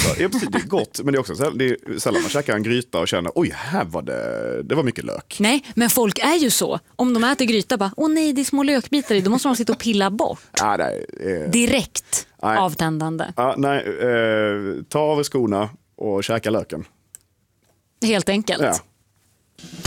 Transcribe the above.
Ja, precis, det är gott, men det är också det är sällan man käkar en gryta och känner oj, här var det var mycket lök. Nej, men folk är ju så. Om de äter gryta bara, åh nej, det är små lökbitar i. Då måste de sitta och pilla bort. Ja, Direkt avtändande. Ja, nej, ta av skorna och käka löken. Helt enkelt. Ja.